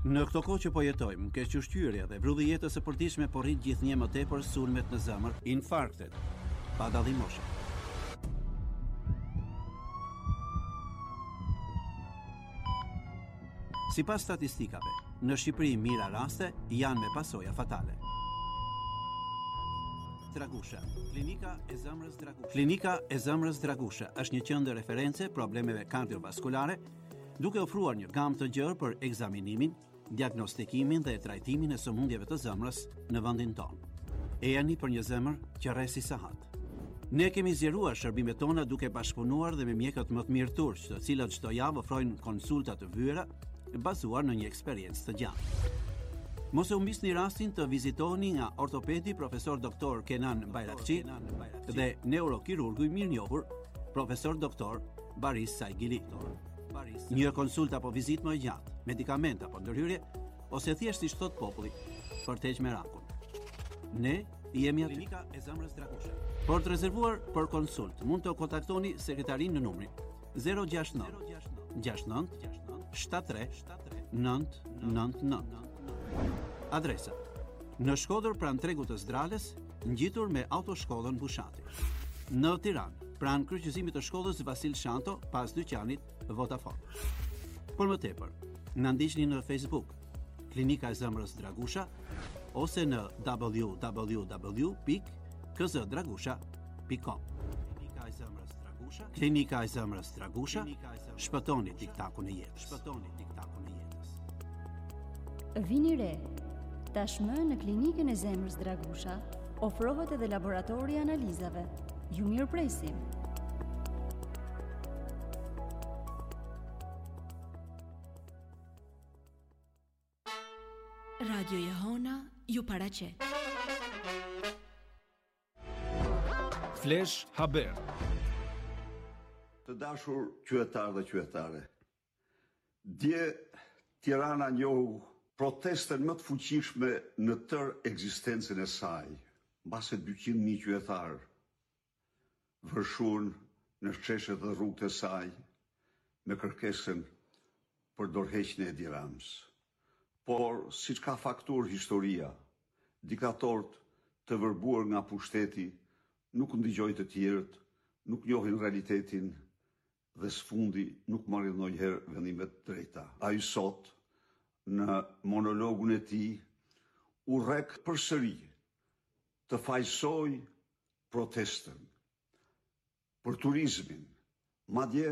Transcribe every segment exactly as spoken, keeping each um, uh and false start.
Në këto kohë që po jetojmë, kequshqyrja dhe vrulli i jetës së përditshme po rrit gjithnjë më tepër sulmet në zemër, infarktet, pa dallim moshe. Sipas statistikave, në Shqipëri mira raste janë me pasoja fatale. Dragusha, klinika e zemrës Dragusha. Klinika e zemrës Dragusha është një qendër reference problemeve kardiovaskulare, duke ofruar një gamë të gjerë për ekzaminimin, diagnostikimin dhe trajtimin e sëmundjeve të zemrës në vendin tonë. E jani për një zemër që rresi sahat. Ne kemi zgjeruar shërbimet tona duke bashkëpunuar dhe me mjekët më të mirë turq, të cilët çdo javë ofrojnë konsulta të vyera bazuar në një eksperiencë të gjatë. Mos e humbisni rastin të vizitoni nga ortopedi profesor doktor Kenan Bayrakçi dhe neurokirurgu i mirënjohur profesor doktor Baris Saigili. Një konsult apo vizitë më e gjatë, medikament apo ndërhyrje, ose thjesht si thot populli, për të heqë merakun. Ne jemi aty. Klinika e zemrës Dragusha. Por të rezervuar për konsult, mund të kontaktoni sekretarin në numrin zero gjasht nëntë gjasht nëntë shtat tre nëntë nëntë nëntë. Adresa: në Shkodër pranë tregut të Zdrales, ngjitur me autoshkollën Bushati. Në Tiranë, pranë kryqëzimit të shkollës Vasil Shanto, pas dyqanit Vodafone. Për më tepër, na ndiqni në Facebook, Klinika e zemrës Dragusha, ose në w w w pikë k z dragusha pikë com. Klinika e zemrës Dragusha, Klinika e zemrës Dragusha, shpëtoni tiktakun e jetës. Shpëtoni tiktakun e jetës. Vini re. Tashmë në Klinikën e zemrës Dragusha ofrohet edhe laboratori i analizave. Ju mirëpresim. Radio Jehona ju paraqet. Flash Haber. Të dashur qytetarë dhe qytetare, dje Tirana njohu protestën më të fuqishme në tërë ekzistencën e saj, mbase dyqind mijë qytetarë vërshun në sheshet dhe rrugët e saj me kërkesën për dorëheqjen e Edi Ramës. Por, siç ka faktur historia, diktatorët të vërbuar nga pushteti nuk ndigjojnë të tjerët, nuk njohin realitetin dhe sfundi nuk marrin ndonjëherë vendime të drejta. Ai sot, në monologun e tij, u rrek përsëri të fajsoj protestën për turizmin, madje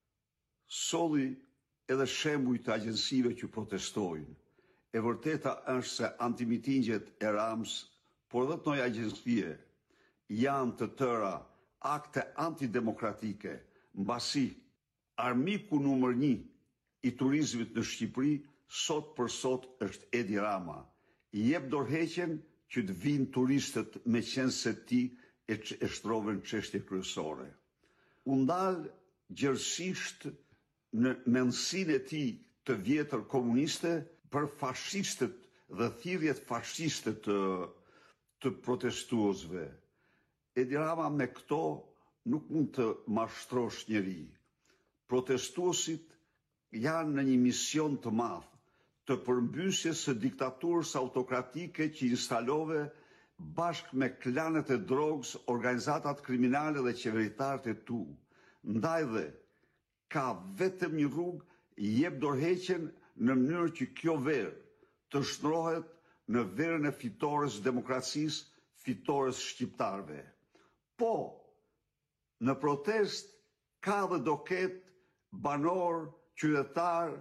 solli edhe shembuj të agjensive që protestojnë. E vërteta është se antimitingjet e Ramës, por edhe të njëjë agjencie, janë të tëra akte antidemokratike, mbasi armiku numër një i turizmit në Shqipëri sot për sot është Edi Rama. I jep dorëheqjen që të vinë turistët me qenë se ti e, e shtroven çështje kryesore. U ndal gjërësisht në mendsinë e tij të vjetër komuniste për fashistët dhe thirrjet fashiste të, të protestuesve. Edi Rama me këto nuk mund të mashtrosh njeri. Protestuesit janë në një mision të madh të përmbysjes së diktaturës autokratike që instalove bashkë me klanet e drogës, organizatat kriminale dhe qeveritarët e tu. Ndaj dhe ka vetëm një rrugë, i jep dorëheqjen në mënyrë që kjo verë të shndrohet në verën e fitores demokracisë, fitores shqiptarëve. Po, në protest ka dhe do ketë banor, qytetar,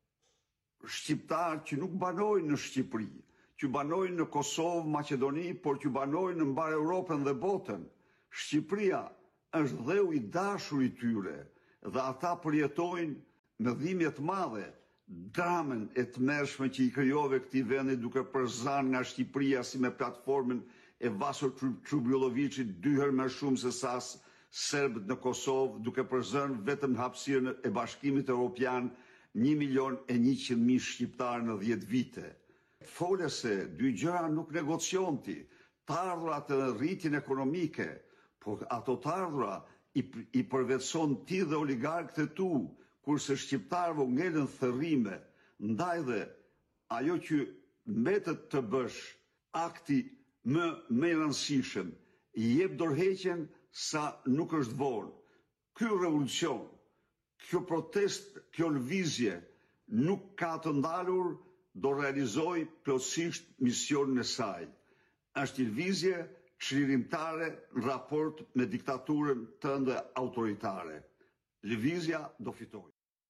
shqiptar që nuk banojnë në Shqipëri, që banojnë në Kosovë, Maqedoni, por që banojnë në mbar Europën dhe botën. Shqipëria është dheu i dashur i tyre dhe ata përjetojnë me dhimbje të madhe dramën e tmerrshme që i krijove këtij vendi duke përzarë nga Shqipëria si me platformën e Vasor Trubiullovicit dy herë më shumë se sa serbët në Kosovë, duke përzarë vetëm hapësirën e Bashkimit Evropian një milion e njëqind mijë shqiptarë në dhjetë vite. Fole se dy gjëra nuk negocionti, të ardhurat e rritjen ekonomike, por ato të ardhura i, i përvetëson ti dhe oligarkët e tu, kurse shqiptarëve u ngelen thërrime, ndaj dhe ajo që mbetet të bësh akti më më i rëndësishëm, i jep dorëheqjen sa nuk është vonë. Ky revolucion, kjo protest, kjo lëvizje nuk ka të ndalur, do realizoj plotësisht misionin e saj. Është një lëvizje çlirimtare në raport me diktaturën tënde autoritare. Lëvizja do fitojë.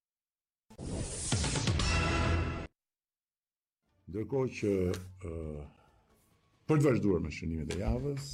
Ndërkohë që uh, për të vazhduar me shënimet e javës,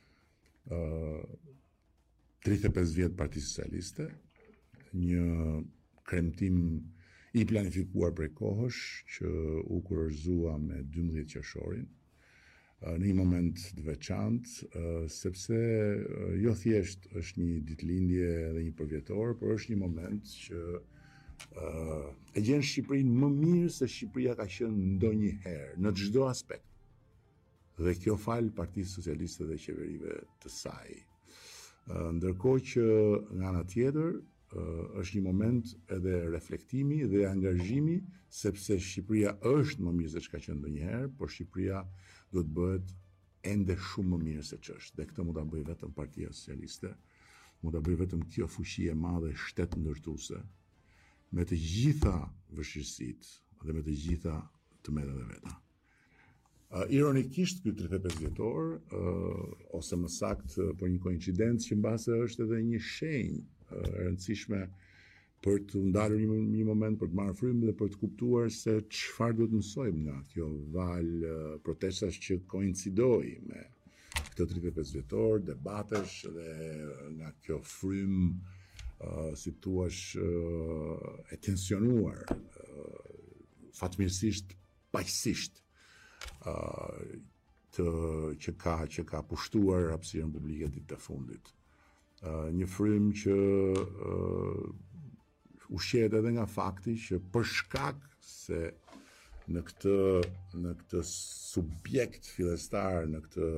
uh, tridhjetë e pesë vjet Partisë Socialiste, një kremtim i planifikuar prej kohësh që u kurorëzua me dymbëdhjetë qershorin, uh, në një moment të veçantë, uh, sepse uh, jo thjesht është një ditëlindje dhe një përvjetor, por është një moment që Uh, e gjen Shqipërinë më mirë se Shqipëria ka qenë ndonjëherë në çdo aspekt. Dhe kjo fal Partisë Socialiste dhe qeverive të saj. Uh, ndërkohë që nga ana tjetër uh, është një moment edhe reflektimi dhe angazhimi, sepse Shqipëria është më mirë se çka qenë ndonjëherë, por Shqipëria do të bëhet ende shumë më mirë se ç'është. Dhe këtë mund ta bëjë vetëm Partia Socialiste, mund ta bëjë vetëm kjo fuqi e madhe shtet ndërtuese, me të gjitha vështirësitë dhe me të gjitha të meta dhe veta. Uh, ironikisht, ky tridhjetë e pesë vjetor, uh, ose më saktë për një koincidencë që mbase është edhe një shenjë uh, e rëndësishme për të ndalur një, një moment, për të marrë frymë dhe për të kuptuar se çfarë duhet mësojmë nga kjo valë uh, protestash që koincidoi me këtë tridhjetë e pesë vjetor, debatesh dhe nga kjo frymë Uh, si thuash uh, e tensionuar, uh, fatmirësisht, paqësisht, uh, të, që, ka, që ka pushtuar hapësirën publike ditët e fundit. Uh, një frymë që uh, ushqehet edhe nga fakti që për shkak se në këtë, në këtë subjekt fillestar, në këtë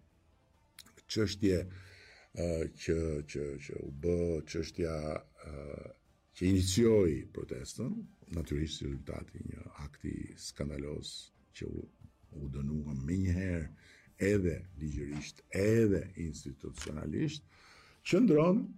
çështje Uh, që, që, që u bë çështja uh, që inicioi protestën, natyrisht si rezultati një akti skandaloz që u, u dënua menjëherë edhe ligjërisht, edhe institucionalisht, qëndron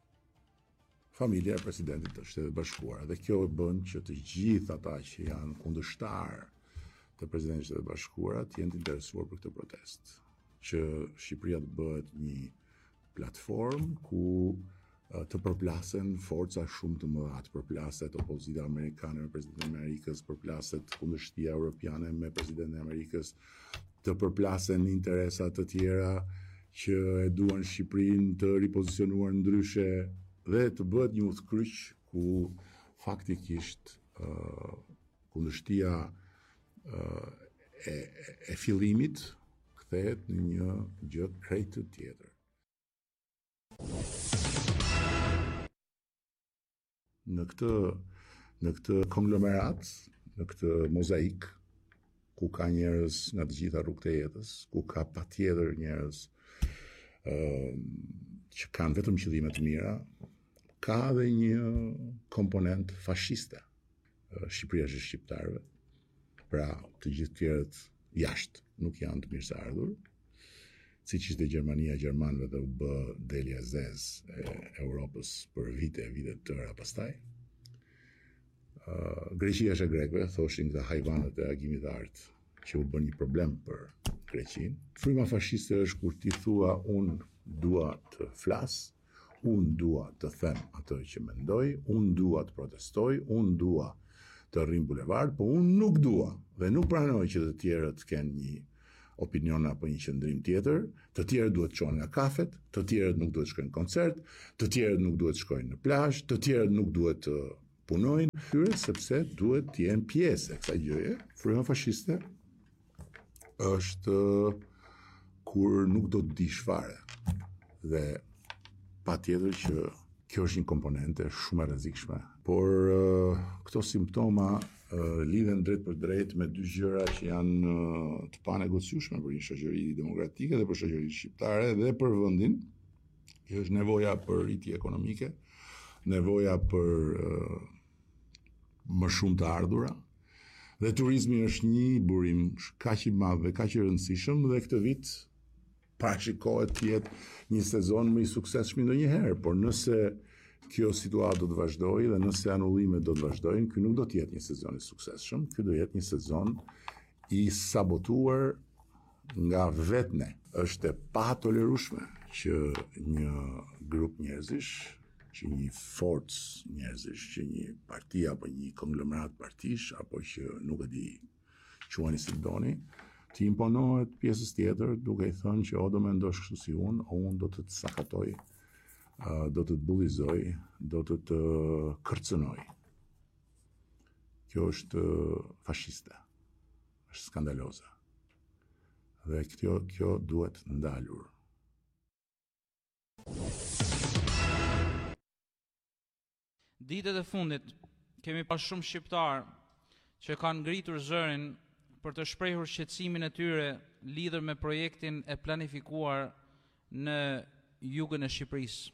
familja e presidentit të Shtetit Bashkuar. Dhe kjo e bën që të gjithë ata që janë kundërshtar të presidentit të Shtetit Bashkuar të jenë të interesuar për këtë protestë, që Shqipëria të bëhet një platform ku uh, të përplasen forca shumë të mëdha, të përplaset opozita amerikane me presidentin e Amerikës, përplaset kundërshtia europiane me presidentin e Amerikës, të përplasen interesa të tjera që e duan Shqipërinë të ripozicionuar ndryshe dhe të bëhet një udhkryq ku faktikisht uh, kundërshtia uh, e, e fillimit kthehet në një gjë krejt të tjetër. Në këtë, në këtë konglomerat, në këtë mozaik, ku ka njerëz nga të gjitha rrugët e jetës, ku ka patjetër njerëz uh, që kanë vetëm qëllime të mira, ka edhe një komponent fashiste. Uh, Shqipëria është e shqiptarëve, pra të gjithë tjerët jashtë nuk janë të mirëseardhur, siç ishte Gjermania gjermanëve dhe u bë delja zez e Europës për vite e vite të tëra pastaj. Uh, Greqia është e grekëve, thoshin këta hajvanët e agimit të artë, që u bën një problem për Greqinë. Fryma fashiste është kur ti thua unë dua të flas, unë dua të them atë që mendoj, unë dua të protestoj, unë dua të rrim bulevard, po unë nuk dua dhe nuk pranoj që të tjerët kenë një opinion apo një qëndrim tjetër, të tjerët duhet të çohen nga kafet, të tjerët nuk duhet të shkojnë në koncert, të tjerët nuk duhet të shkojnë në plazh, të tjerët nuk duhet të punojnë, tyre sepse duhet të jenë pjesë e kësaj gjëje. Fryma fashiste është kur nuk do të dish fare. Dhe patjetër që kjo është një komponente shumë e rrezikshme. Por uh, këto simptoma uh, lidhen drejt për drejt me dy gjëra që janë uh, të panegociueshme për një shoqëri demokratike dhe për shoqërinë shqiptare dhe për vendin. Kjo është nevoja për rritje ekonomike, nevoja për uh, më shumë të ardhura Dhe turizmi është një burim kaq i madh dhe kaq i rëndësishëm dhe këtë vit parashikohet të jetë një sezon më i suksesshëm ndonjëherë, por nëse kjo situatë do të vazhdojë dhe nëse anullimet do të vazhdojnë, ky nuk do të jetë një sezon i suksesshëm, ky do jetë një sezon i sabotuar nga vetë ne. Është e patolerueshme që një grup njerëzish, që një forcë njerëzish, që një parti apo një konglomerat partish, apo që nuk e di quani si doni, të imponohet pjesës tjetër duke i thënë që o do mendosh kështu si unë, o unë do të të sakatoj, do të të bullizoj, do të të kërcënoj. Kjo është fashiste, është skandaloze. Dhe kjo, kjo duhet ndalur. Ditët e fundit kemi pas shumë shqiptar që kanë ngritur zërin për të shprehur shqetësimin e tyre lidhur me projektin e planifikuar në jugën e Shqipërisë.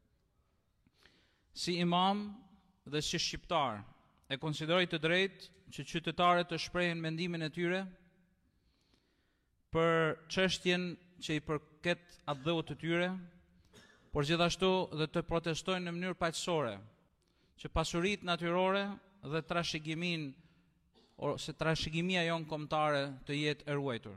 Si imam dhe si shqiptar, e konsideroj të drejtë që qytetarët të shprehin mendimin e tyre për çështjen që i përket atdhëut të tyre, por gjithashtu dhe të protestojnë në mënyrë paqësore që pasuritë natyrore dhe trashëgimin ose trashëgimia jon kombëtare të jetë e ruajtur.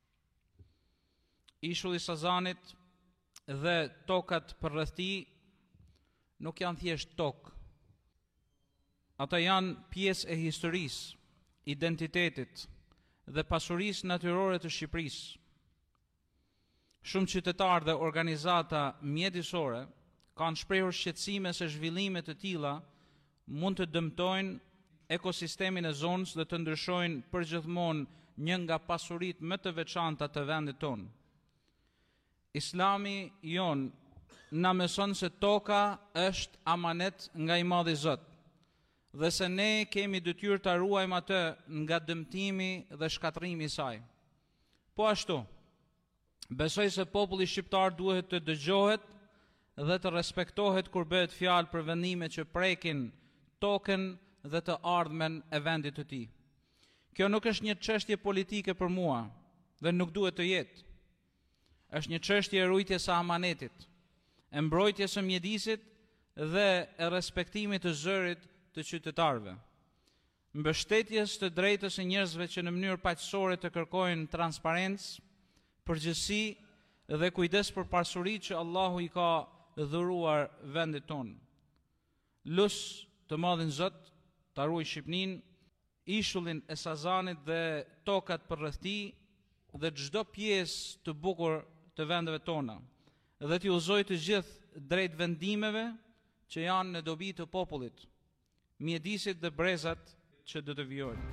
Ishulli i Sazanit dhe tokat përreth tij nuk janë thjesht tokë. Ata janë pjesë e historisë, identitetit dhe pasurisë natyrore të Shqipërisë. Shumë qytetarë dhe organizata mjedisore kanë shprehur shqetësime se zhvillime të tilla mund të dëmtojnë ekosistemin e zonës dhe të ndryshojnë përgjithmonë një nga pasuritë më të veçanta të vendit tonë. Islami jon na mëson se toka është amanet nga i Madhi Zot dhe se ne kemi detyrë ta ruajmë atë nga dëmtimi dhe shkatrimi i saj. Po ashtu, besoj se populli shqiptar duhet të dëgjohet dhe të respektohet kur bëhet fjalë për vendime që prekin tokën dhe të ardhmen e vendit të tij. Kjo nuk është një çështje politike për mua dhe nuk duhet të jetë. Është një çështje e ruajtjes së amanetit, e mbrojtjes së mjedisit dhe e respektimit të zërit të qytetarëve. Mbështetjes të drejtës së njerëzve që në mënyrë paqësore të kërkojnë transparencë, përgjegjësi dhe kujdes për pasuritë që Allahu i ka dhuruar vendit tonë. Lus të Madhin Zot ta ruaj Shqipërinë, ishullin e Sazanit dhe tokat përreth tij dhe çdo pjesë të bukur të vendeve tona, dhe t'i udhëzoj të gjithë drejt vendimeve që janë në dobi të popullit, mjedisit dhe brezat që do të vijojnë.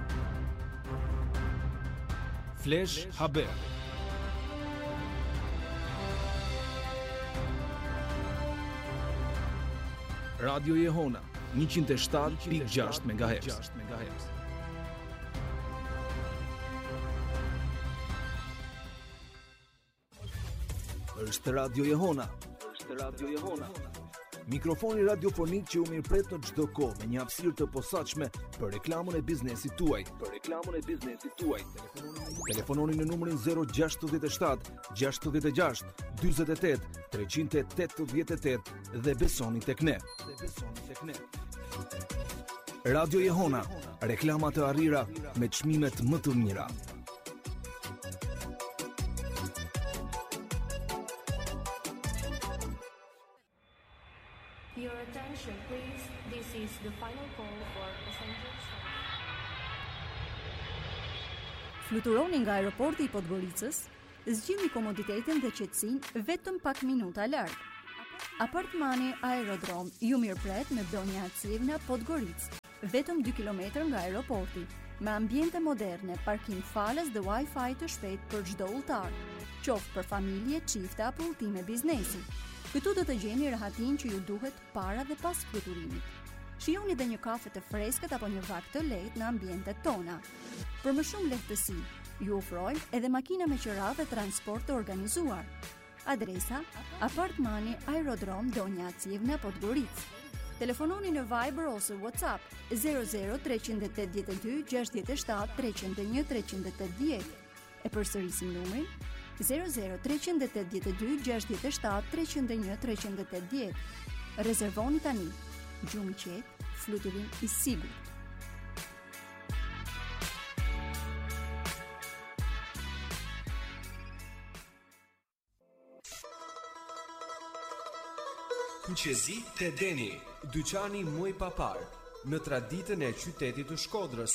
Flash Haber. Radio Jehona njëqind e shtatë pikë gjashtë megahertz. Është Radio Jehona. Është Radio Jehona. Mikrofoni radiofonik që u mirëpret në çdo kohë me një hapësirë të posaçme për reklamën e biznesit tuaj. Për reklamën e biznesit tuaj. Telefononi në numrin zero gjasht shtat gjasht gjasht dyzet e tetë treqind e tetëdhjetë e tetë dhe besoni tek ne. Dhe besoni tek ne. Radio Jehona, reklama të arrira me çmimet më të mira. Your attention, please. This is the final call for passengers. Fluturoni nga aeroporti i Podgoricës, zgjidhni komoditetin dhe qetësinë vetëm pak minuta larg. Apartmani Aerodrom ju mirëpret me Donja Acivna Podgoricë, vetëm dy kilometra nga aeroporti, me ambiente moderne, parkim falas dhe Wi-Fi të shpejtë për çdo udhëtar, qoftë për familje, çifte apo udhëtime biznesi. Këtu do të gjeni rahatin që ju duhet para dhe pas fluturimit. Shijoni dhe një kafe të freskët apo një vak të lehtë në ambientet tona. Për më shumë lehtësi, ju ofrojmë edhe makina me qira dhe transport të organizuar. Adresa: Apartmani Aerodrom Donja Acivna Podgoricë. Telefononi në Viber ose WhatsApp zero zero tre opt dy gjasht shtat tre zero një tre opt dy. E përsërisim numrin zero zero tre opt dy gjasht shtat tre zero një tre opt dy. Rezervoni tani. Gjumë i qetë, fluturim i sigurt. Kuqezi te Deni, dyqani muj papar, në traditën e qytetit të Shkodrës.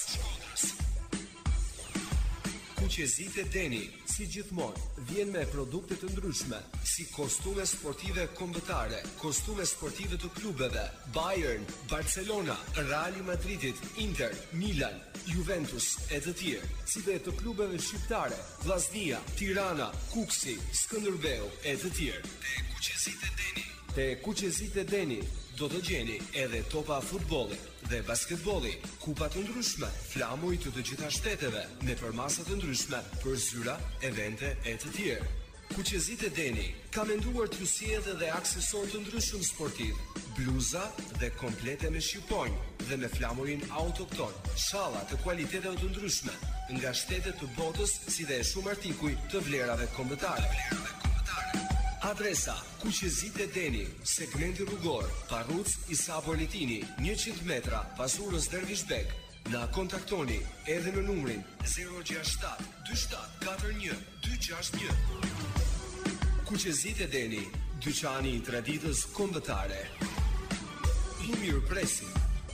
Kuqezi te Deni, si gjithmonë, vjen me produkte të ndryshme, si kostume sportive kombëtare, kostume sportive të klubeve, Bayern, Barcelona, Real Madridit, Inter, Milan, Juventus e të tjerë, si dhe të klubeve shqiptare, Vllaznia, Tirana, Kuksi, Skënderbeu e të tjerë. Te Kuqezi te Deni. Te Kuqezi te Deni do të gjeni edhe topa futbolli dhe basketbolli, kupa të ndryshme, flamuj të të gjitha shteteve, me përmasa të ndryshme për zyra, evente e të tjerë. Kuqezi te Deni ka menduar t'ju sjellë dhe aksesor të ndryshëm sportiv, bluza dhe komplete me shqiponjë dhe me flamurin autokton, shalla të kualiteteve të ndryshme, nga shtetet të botës si dhe shumë artikuj të vlerave kombëtare. Adresa: Kuqezi te Deni, segmenti rrugor, Parruc Isa Boletini, njëqind metra pas urës Dervishbek. Na kontaktoni edhe në numrin zero gjasht shtat dy shtat katër një dy gjasht një. Kuqezi te Deni, dyqani i traditës kombëtare. I mirëpresim.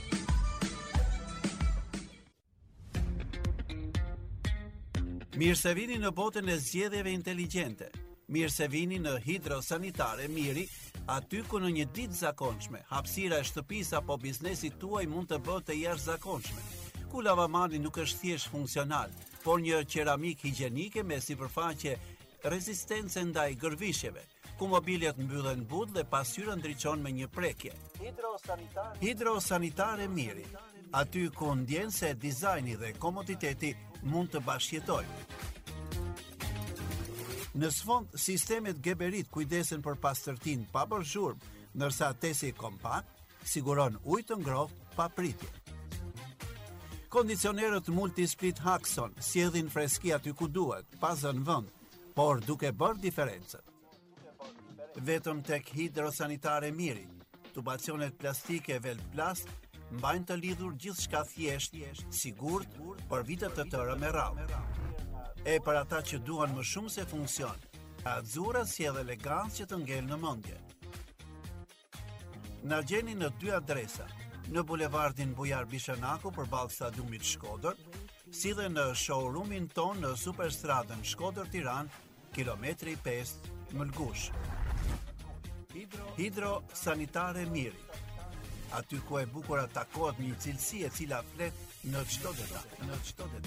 Mirë se vini në botën e zgjedhjeve inteligjente. Mirë se vini në Hidrosanitare Miri, aty ku në një ditë zakonshme, hapësira e shtëpisë apo biznesit tuaj mund të bëhet të jashtëzakonshme. Ku lavamani nuk është thjesht funksional, por një qeramik higjienike me sipërfaqe rezistence ndaj gërvishjeve, ku mobiljet mbyllen but dhe pasqyra ndriçon me një prekje. Hidrosanitare Hidrosanitare Miri, aty ku ndjen se dizajni dhe komoditeti mund të bashkëjetojnë. Në sfond, sistemet Geberit kujdesen për pastërtinë pa bërë zhurmë, ndërsa tesi kompakt siguron ujë të ngrohtë pa pritje. Kondicionerët Multisplit Haxon sjellin freski aty ku duhet, pa zënë vend, por duke bërë diferencën. Vetëm tek Hidrosanitare Miri, tubacionet plastike Velplast mbajnë të lidhur gjithçka thjesht, sigurt për vite të tëra me radhë. E për ata që duan më shumë se funksion, Azura sjell elegancë që të ngel në mendje. Na gjeni në dy adresa, në bulevardin Bujar Bishanaku përballë stadiumit Shkodër, si dhe në showroomin ton në Superstradën Shkodër-Tiranë, kilometri pesë Mëlgush. Hidrosanitare Miri, aty ku e bukur takohet një cilësi e cila flet në çdo detaj, në çdo detaj.